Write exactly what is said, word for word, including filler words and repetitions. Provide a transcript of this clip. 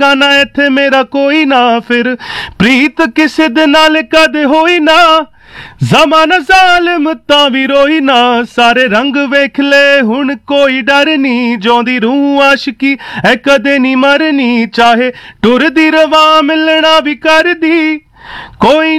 ना इत्थे मेरा कोई ना, फिर प्रीत किसे दे नाल कदे होई ना। ज़माना ज़ालिम तां भी रोई ना, सारे रंग वेख ले हुण कोई डर नी। जोंदी रूह आशिकी ऐ कदे नी मरनी, चाहे टुरदी रवां मिलना भी करदी कोई